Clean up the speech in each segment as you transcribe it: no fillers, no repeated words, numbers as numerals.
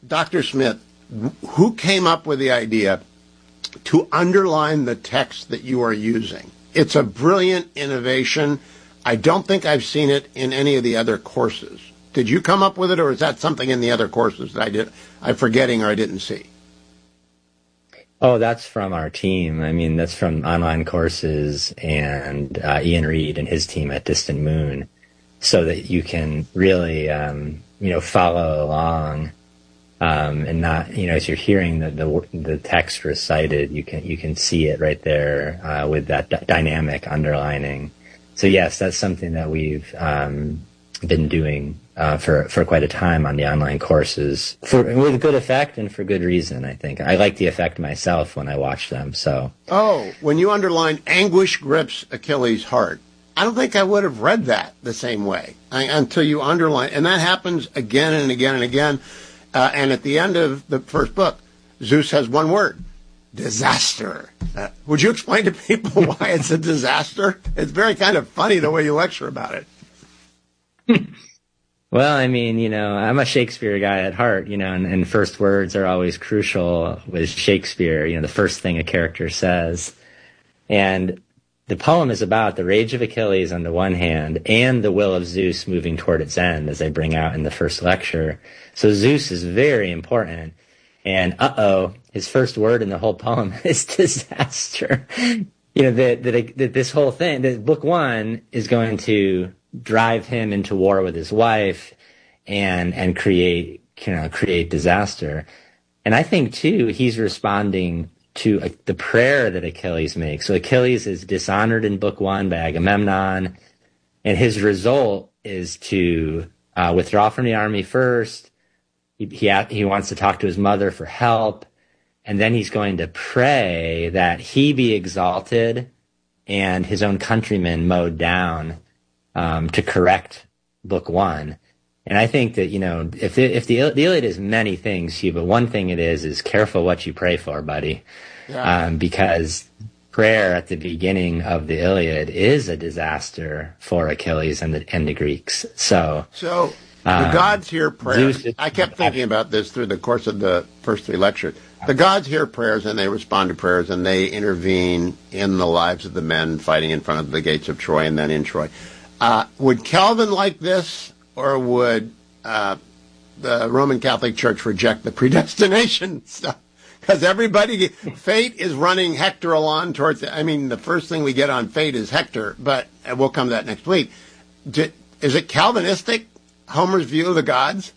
Dr. Smith, who came up with the idea to underline the text that you are using? It's a brilliant innovation. I don't think I've seen it in any of the other courses. Did you come up with it, or is that something in the other courses that I'm forgetting or I didn't see? Oh, that's from our team. I mean, that's from online courses and Ian Reed and his team at Distant Moon, so that you can really, follow along, and not, as you're hearing the text recited, you can see it right there with that dynamic underlining. So yes, that's something that we've been doing for quite a time on the online courses, with good effect and for good reason. I think I like the effect myself when I watch them. So when you underline "anguish grips Achilles' heart," I don't think I would have read that the same way until you underline, and that happens again and again and again. And at the end of the first book, Zeus has one word: disaster. Would you explain to people why it's a disaster? It's very kind of funny the way you lecture about it. Well, I mean, I'm a Shakespeare guy at heart, and first words are always crucial with Shakespeare, the first thing a character says. And the poem is about the rage of Achilles on the one hand and the will of Zeus moving toward its end, as I bring out in the first lecture. So Zeus is very important. And his first word in the whole poem is disaster. That this whole thing, that book one is going to drive him into war with his wife and create disaster. And I think too, he's responding to the prayer that Achilles makes. So Achilles is dishonored in book one by Agamemnon, and his result is to withdraw from the army first. He wants to talk to his mother for help, and then he's going to pray that he be exalted and his own countrymen mowed down, to correct book one. And I think that, if the Iliad is many things, Hugh, but one thing it is careful what you pray for, buddy. Yeah. Because prayer at the beginning of the Iliad is a disaster for Achilles and the Greeks. So the gods hear prayers. I kept thinking about this through the course of the first three lectures. The gods hear prayers and they respond to prayers and they intervene in the lives of the men fighting in front of the gates of Troy and then in Troy. Would Calvin like this, or would the Roman Catholic Church reject the predestination stuff? Because fate is running Hector along towards the first thing we get on fate is Hector, but we'll come to that next week. Is it Calvinistic, Homer's view of the gods?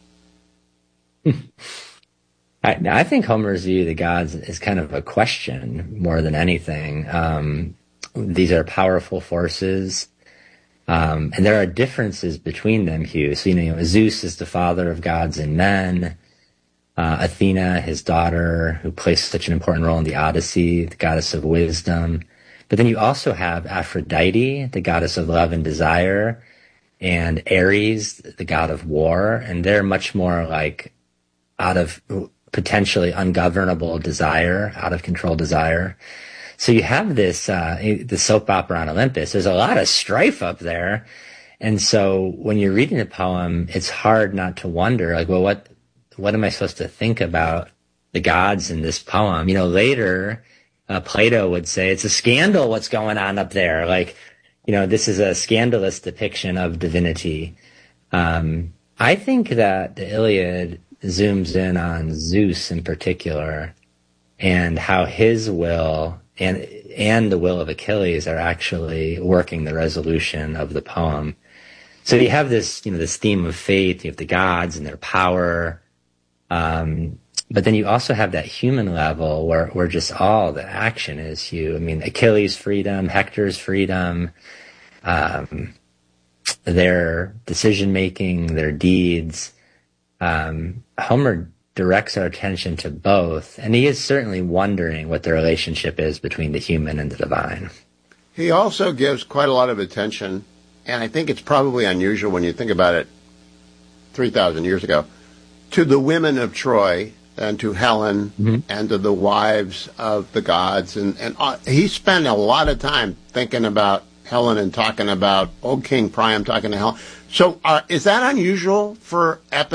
I think Homer's view of the gods is kind of a question more than anything. These are powerful forces. And there are differences between them, Hugh. So, Zeus is the father of gods and men. Athena, his daughter, who plays such an important role in the Odyssey, the goddess of wisdom. But then you also have Aphrodite, the goddess of love and desire, and Ares, the god of war. And they're much more like out of potentially ungovernable desire, out of control desire. So you have this, the soap opera on Olympus. There's a lot of strife up there. And so when you're reading the poem, it's hard not to wonder, what am I supposed to think about the gods in this poem? Later, Plato would say it's a scandal what's going on up there. This is a scandalous depiction of divinity. I think that the Iliad zooms in on Zeus in particular and how his will and the will of Achilles are actually working the resolution of the poem. So you have this, this theme of fate, you have the gods and their power, but then you also have that human level where just all the action is, Hugh. Achilles' freedom, Hector's freedom, their decision-making, their deeds. Homer directs our attention to both, and he is certainly wondering what the relationship is between the human and the divine. He also gives quite a lot of attention, and I think it's probably unusual when you think about it 3,000 years ago, to the women of Troy and to Helen and to the wives of the gods. And he spent a lot of time thinking about Helen and talking about old King Priam talking to Helen. So is that unusual for epic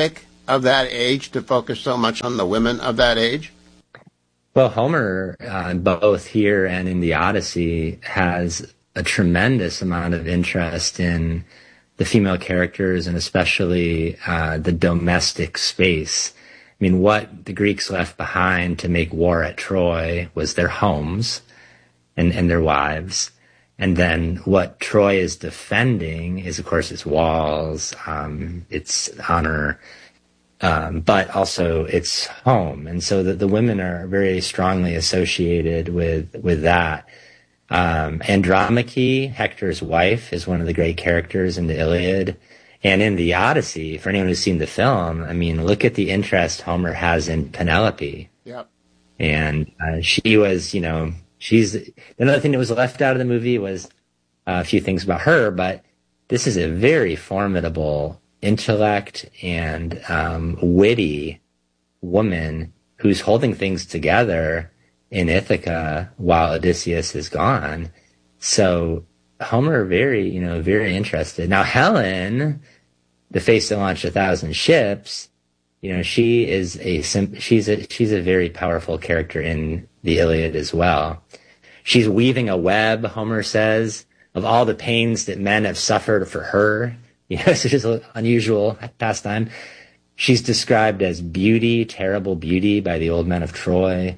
of that age to focus so much on the women of that age? Well, Homer, both here and in the Odyssey, has a tremendous amount of interest in the female characters and especially the domestic space. I mean, what the Greeks left behind to make war at Troy was their homes and their wives. And then what Troy is defending is, of course, its walls, its honor, but also its home. And so the women are very strongly associated with that. Andromache, Hector's wife, is one of the great characters in the Iliad. And in the Odyssey, for anyone who's seen the film, I mean, look at the interest Homer has in Penelope. Yep. And she was, she's another thing that was left out of the movie was a few things about her, but this is a very formidable intellect and witty woman who's holding things together in Ithaca while Odysseus is gone. So Homer very interested. Now Helen, the face that launched 1,000 ships, she's a very powerful character in the Iliad as well. She's weaving a web, Homer says, of all the pains that men have suffered for her. It's just an unusual pastime. She's described as beauty, terrible beauty by the old men of Troy.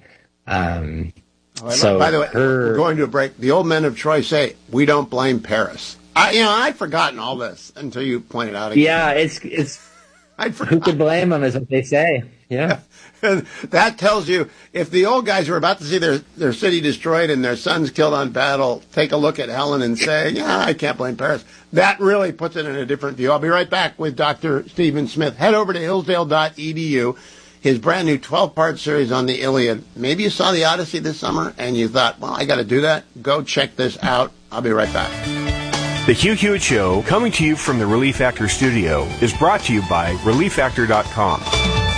So by the way, we're going to a break. The old men of Troy say, "We don't blame Paris." I'd forgotten all this until you pointed out again. Yeah, it's who could blame them, is what they say. Yeah. That tells you, if the old guys were about to see their city destroyed and their sons killed on battle, take a look at Helen and say, yeah, I can't blame Paris. That really puts it in a different view. I'll be right back with Dr. Stephen Smith. Head over to hillsdale.edu, his brand new 12-part series on the Iliad. Maybe you saw the Odyssey this summer and you thought, well, I got to do that. Go check this out. I'll be right back. The Hugh Hewitt Show, coming to you from the Relief Factor studio, is brought to you by ReliefFactor.com.